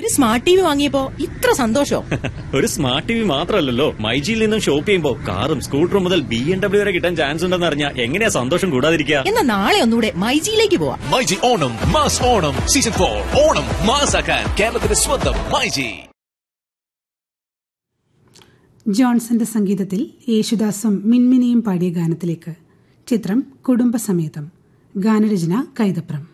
ഒരു smart TV വാങ്ങിയപ്പോ ഇത്ര സന്തോഷോ? ഒരു സ്മാർട്ട് ടിവി മാത്രമല്ലല്ലോ, മൈജിയിൽ നിന്നും ഷോപ്പ് ചെയ്യുമ്പോ കാറും സ്കൂട്ടറും മുതൽ BMW വരെ കിട്ടാൻ ചാൻസ് ഉണ്ടെന്ന് അറിഞ്ഞാൽ എങ്ങനെയാ സന്തോഷം കൂടാതിരിക്കുക? എന്നാ നാളെ ഒന്നുകൂടെ മൈജിയിലേക്ക് പോവാം. മൈജി ഓണം മാസ് ഓണം സീസൺ 4 ഓണം മാസാക്കാൻ കേരളത്തിന്റെ സ്വന്തം മൈജി. ജോൺസന്റെ സംഗീതത്തിൽ യേശുദാസും മിൻമിനിയും പാടിയ ഗാനത്തിലേക്ക്. ചിത്രം കുടുംബസമേതം. ഗാനരചന കൈതപ്രം.